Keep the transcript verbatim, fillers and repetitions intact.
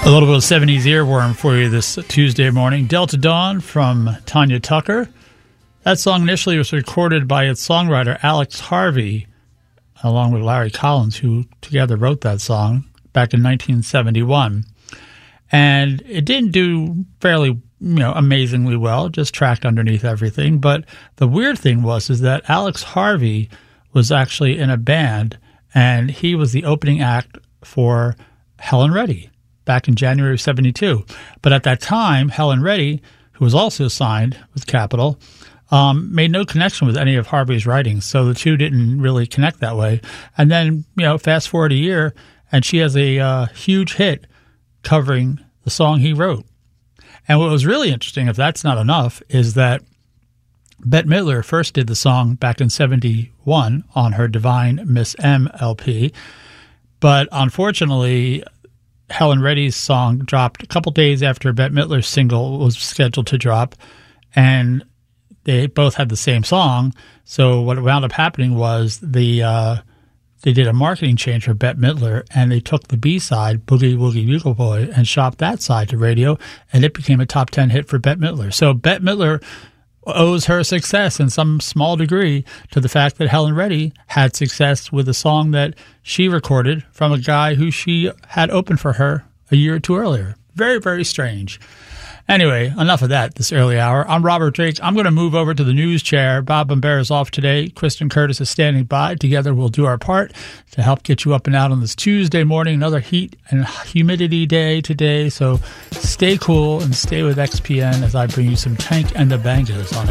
A little bit of seventies earworm for you this Tuesday morning. Delta Dawn from Tanya Tucker. That song initially was recorded by its songwriter Alex Harvey, along with Larry Collins, who together wrote that song back in nineteen seventy-one. And it didn't do fairly, you know, amazingly well, just tracked underneath everything. But the weird thing was is that Alex Harvey was actually in a band, and he was the opening act for Helen Reddy back in January of seventy-two. But at that time, Helen Reddy, who was also signed with Capitol, um, made no connection with any of Harvey's writings. So the two didn't really connect that way. And then, you know, fast forward a year, and she has a uh, huge hit covering the song he wrote. And what was really interesting, if that's not enough, is that Bette Midler first did the song back in seventy-one on her Divine Miss M L P. But unfortunately, Helen Reddy's song dropped a couple days after Bette Midler's single was scheduled to drop, and they both had the same song. So what wound up happening was the uh, they did a marketing change for Bette Midler, and they took the B-side, Boogie Woogie Bugle Boy, and shopped that side to radio, and it became a top ten hit for Bette Midler. So Bette Midler owes her success in some small degree to the fact that Helen Reddy had success with a song that she recorded from a guy who she had opened for her a year or two earlier. Very, very strange. Anyway, enough of that this early hour. I'm Robert Drake. I'm going to move over to the news chair. Bob Bombera is off today. Kristen Curtis is standing by. Together we'll do our part to help get you up and out on this Tuesday morning. Another heat and humidity day today. So stay cool and stay with X P N as I bring you some Tank and the Bangers on